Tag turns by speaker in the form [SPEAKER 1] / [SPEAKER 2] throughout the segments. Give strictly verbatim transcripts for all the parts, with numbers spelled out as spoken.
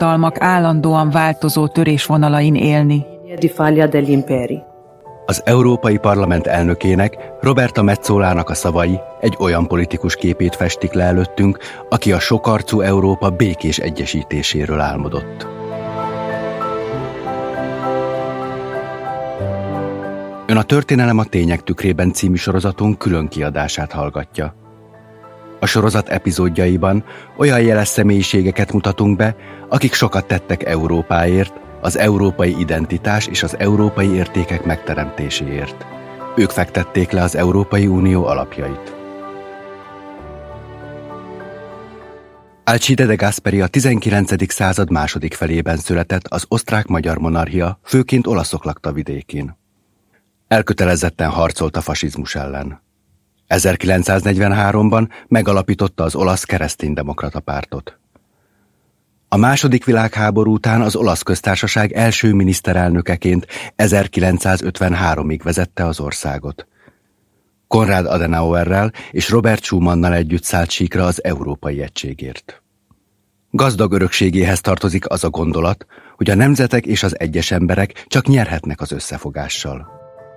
[SPEAKER 1] nagyhatalmak állandóan változó törésvonalain élni.
[SPEAKER 2] Az Európai Parlament elnökének, Roberta Metsolának a szavai egy olyan politikus képét festik le előttünk, aki a sokarcú Európa békés egyesítéséről álmodott. Ön a Történelem a tények tükrében című sorozaton külön kiadását hallgatja. A sorozat epizódjaiban olyan jeles személyiségeket mutatunk be, akik sokat tettek Európáért, az európai identitás és az európai értékek megteremtéséért. Ők fektették le az Európai Unió alapjait. Alcide de Gasperi a tizenkilencedik század második felében született az osztrák-magyar monarchia, főként olaszok lakta vidékén. Elkötelezetten harcolt a fasizmus ellen. ezerkilencszáznegyvenháromban megalapította az olasz kereszténydemokrata pártot. A második világháború után az olasz köztársaság első miniszterelnökeként ezerkilencszázötvenháromig vezette az országot. Konrad Adenauerrel és Robert Schumannal együtt szállt síkra az európai egységért. Gazdag örökségéhez tartozik az a gondolat, hogy a nemzetek és az egyes emberek csak nyerhetnek az összefogással.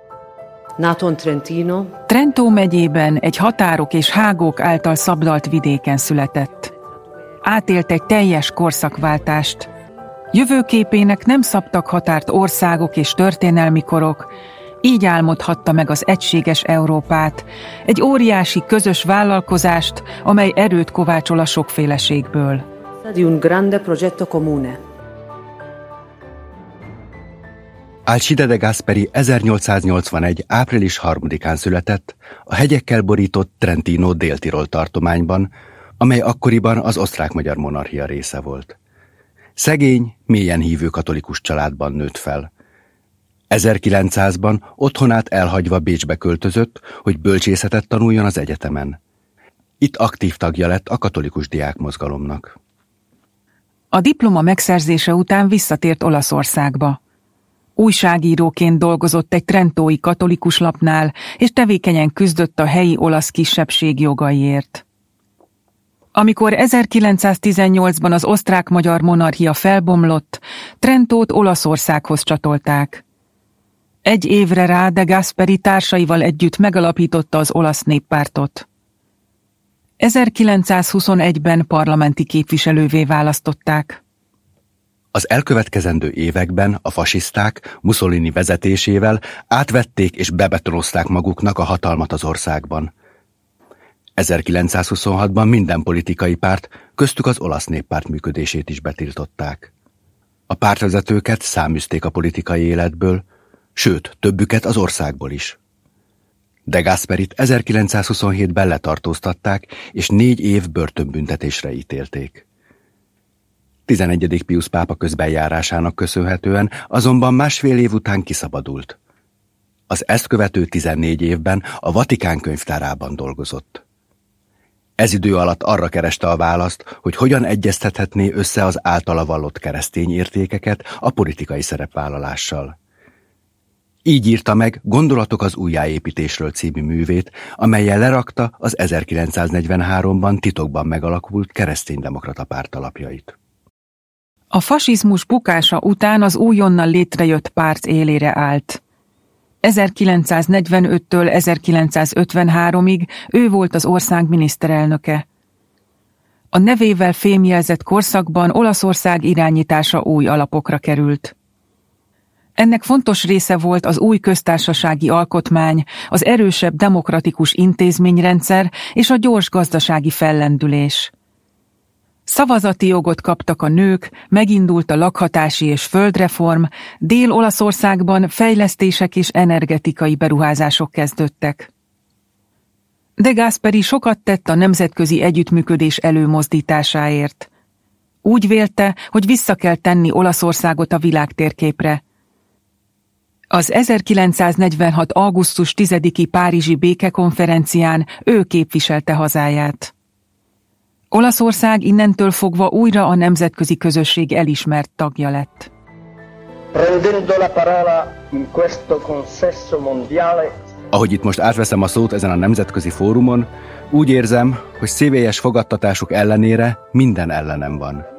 [SPEAKER 1] Trentó megyében egy határok és hágók által szabdalt vidéken született. Átélt egy teljes korszakváltást. Jövőképének nem szabtak határt országok és történelmi korok, így álmodhatta meg az egységes Európát, egy óriási közös vállalkozást, amely erőt kovácsol a sokféleségből.
[SPEAKER 2] Alcide de Gasperi ezernyolcszáznyolcvanegy. április harmadikán született a hegyekkel borított Trentino Dél-Tirol tartományban, amely akkoriban az osztrák-magyar monarchia része volt. Szegény, mélyen hívő katolikus családban nőtt fel. ezerkilencszázban otthonát elhagyva Bécsbe költözött, hogy bölcsészetet tanuljon az egyetemen. Itt aktív tagja lett a katolikus diákmozgalomnak.
[SPEAKER 1] A diploma megszerzése után visszatért Olaszországba. Újságíróként dolgozott egy trentói katolikus lapnál, és tevékenyen küzdött a helyi olasz kisebbség jogaiért. Amikor ezerkilencszáztizennyolcban az osztrák-magyar monarchia felbomlott, Trentót Olaszországhoz csatolták. Egy évre rá de Gasperi társaival együtt megalapította az olasz néppártot. ezerkilencszázhuszonegyben parlamenti képviselővé választották.
[SPEAKER 2] Az elkövetkezendő években a fasiszták Mussolini vezetésével átvették és bebetonozták maguknak a hatalmat az országban. ezerkilencszázhuszonhatban minden politikai párt, köztük az olasz néppárt működését is betiltották. A pártvezetőket száműzték a politikai életből, sőt, többüket az országból is. De Gasperit ezerkilencszázhuszonhétben letartóztatták, és négy év börtönbüntetésre ítélték. tizenegyedik Piusz pápa közbenjárásának köszönhetően azonban másfél év után kiszabadult. Az ezt követő tizennégy évben a Vatikán könyvtárában dolgozott. Ez idő alatt arra kereste a választ, hogy hogyan egyeztethetné össze az általa vallott keresztény értékeket a politikai szerepvállalással. Így írta meg Gondolatok az újjáépítésről című művét, amellyel lerakta az ezerkilencszáznegyvenháromban titokban megalakult kereszténydemokrata párt alapjait.
[SPEAKER 1] A fasizmus bukása után az újonnan létrejött párt élére állt. ezerkilencszáznegyvenöttől ezerkilencszázötvenháromig ő volt az ország miniszterelnöke. A nevével fémjelzett korszakban Olaszország irányítása új alapokra került. Ennek fontos része volt az új köztársasági alkotmány, az erősebb demokratikus intézményrendszer és a gyors gazdasági fellendülés. Szavazati jogot kaptak a nők, megindult a lakhatási és földreform, Dél-Olaszországban fejlesztések és energetikai beruházások kezdődtek. De Gasperi sokat tett a nemzetközi együttműködés előmozdításáért. Úgy vélte, hogy vissza kell tenni Olaszországot a világtérképre. Az ezerkilencszáznegyvenhat. augusztus tizediki párizsi békekonferencián ő képviselte hazáját. Olaszország innentől fogva újra a nemzetközi közösség elismert tagja lett.
[SPEAKER 2] Ahogy itt most átveszem a szót ezen a nemzetközi fórumon, úgy érzem, hogy szívélyes fogadtatásuk ellenére minden ellenem van.